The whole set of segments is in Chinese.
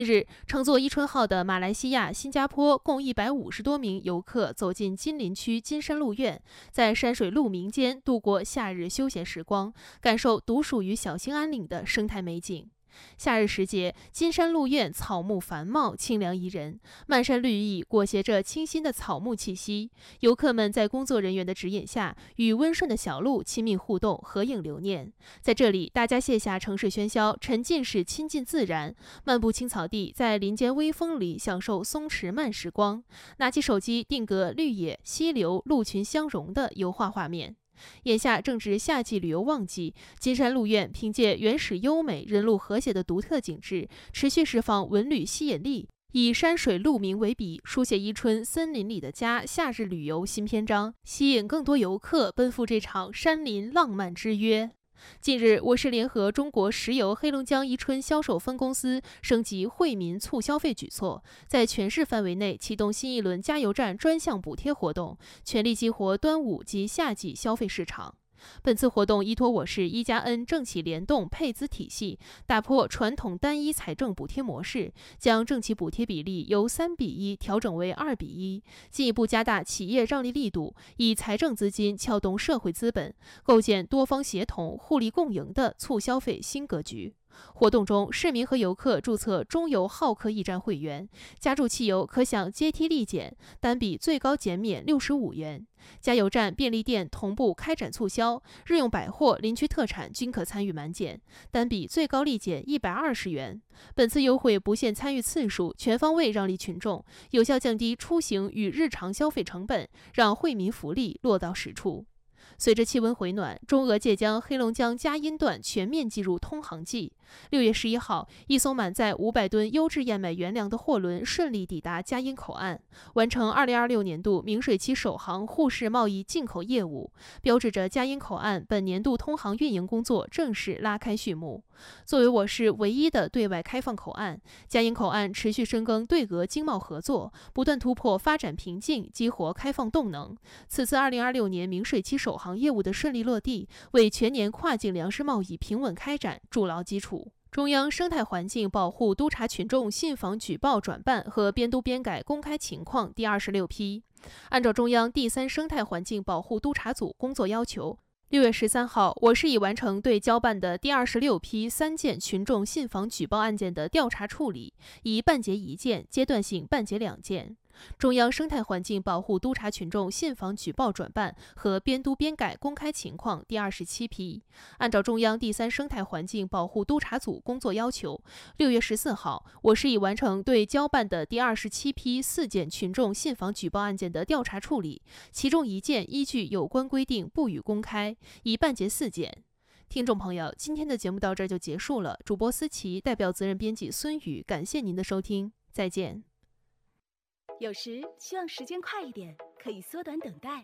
近日，乘坐伊春号的马来西亚、新加坡共150多名游客走进金陵区金山鹿苑，在山水鹿鸣间度过夏日休闲时光，感受独属于小兴安岭的生态美景。夏日时节，金山鹿苑草木繁茂，清凉宜人，漫山绿意裹挟着清新的草木气息。游客们在工作人员的指引下，与温顺的小鹿亲密互动，合影留念。在这里，大家卸下城市喧嚣，沉浸式亲近自然，漫步青草地，在林间微风里享受松弛慢时光。拿起手机，定格绿野、溪流、鹿群相融的油画画面。眼下正值夏季旅游旺季，金山鹿苑凭借原始优美、人鹿和谐的独特景致，持续释放文旅吸引力，以山水鹿鸣为笔，书写伊春森林里的家夏日旅游新篇章，吸引更多游客奔赴这场山林浪漫之约。近日，我市联合中国石油黑龙江伊春销售分公司升级惠民促消费举措，在全市范围内启动新一轮加油站专项补贴活动，全力激活端午及夏季消费市场。本次活动依托我市1+N 政企联动配资体系，打破传统单一财政补贴模式，将政企补贴比例由3:1调整为2:1，进一步加大企业让利力度，以财政资金撬动社会资本，构建多方协同、互利共赢的促消费新格局。活动中，市民和游客注册中油好客驿站会员，加注汽油可享阶梯立减，单笔最高减免65元。加油站、便利店同步开展促销，日用百货、林区特产均可参与满减，单笔最高立减120元。本次优惠不限参与次数，全方位让利群众，有效降低出行与日常消费成本，让惠民福利落到实处。随着气温回暖，中俄借江黑龙江佳音段全面进入通航季。6月11号，一艘满载500吨优质燕麦原粮的货轮顺利抵达佳音口岸，完成2026年度明水期首航沪市贸易进口业务，标志着佳音口岸本年度通航运营工作正式拉开序幕。作为我市唯一的对外开放口岸，佳音口岸持续深耕对俄经贸合作，不断突破发展瓶颈，激活开放动能。此次2026年明水期首航业务的顺利落地，为全年跨境粮食贸易平稳开展筑牢基础。中央生态环境保护督察群众信访举报转办和编督编改公开情况第26批。按照中央第3生态环境保护督察组工作要求，6月13号，我市已完成对交办的第26批3件群众信访举报案件的调查处理，已办结1件，阶段性办结2件。中央生态环境保护督察群众信访举报转办和编督编改公开情况第27批。按照中央第3生态环境保护督察组工作要求，6月14号，我市已完成对交办的第27批4件群众信访举报案件的调查处理，其中1件依据有关规定不予公开，已办结4件。听众朋友，今天的节目到这儿就结束了。主播思琪代表责任编辑孙宇，感谢您的收听，再见。 有时希望时间快一点，可以缩短等待。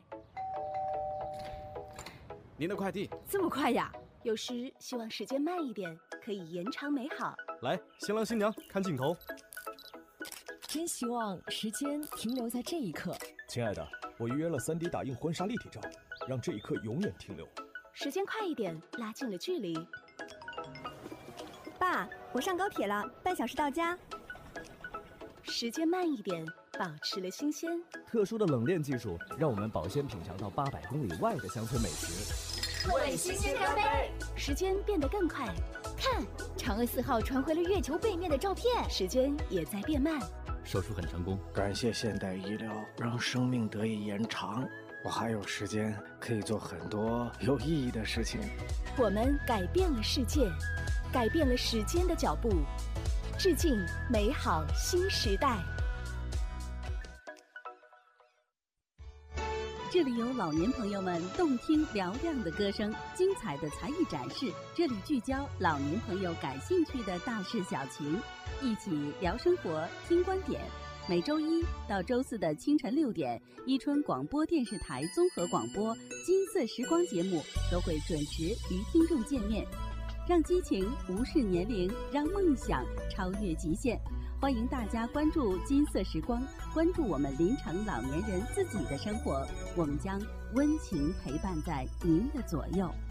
您的快递这么快呀？有时希望时间慢一点，可以延长美好。 来，新郎新娘看镜头。 真希望时间停留在这一刻。 亲爱的，我预约了3D 打印婚纱立体照，让这一刻永远停留。 时间快一点，拉近了距离。 爸，我上高铁了，半小时到家。 时间慢一点，保持了新鲜。 特殊的冷链技术让我们保鲜品尝到800公里外的乡村美食。 为新鲜干杯！ 时间变得更快。 看，嫦娥4号传回了月球背面的照片。 时间也在变慢。 手术很成功， 感谢现代医疗，让生命得以延长。我还有时间可以做很多有意义的事情。 我们改变了世界，改变了时间的脚步。致敬美好新时代。 这里有老年朋友们动听嘹亮的歌声，精彩的才艺展示，这里聚焦老年朋友感兴趣的大事小情，一起聊生活，听观点。每周1到周4的清晨6点，伊春广播电视台综合广播金色时光节目都会准时与听众见面，让激情无视年龄，让梦想超越极限。欢迎大家关注金色时光，关注我们临城老年人自己的生活，我们将温情陪伴在您的左右。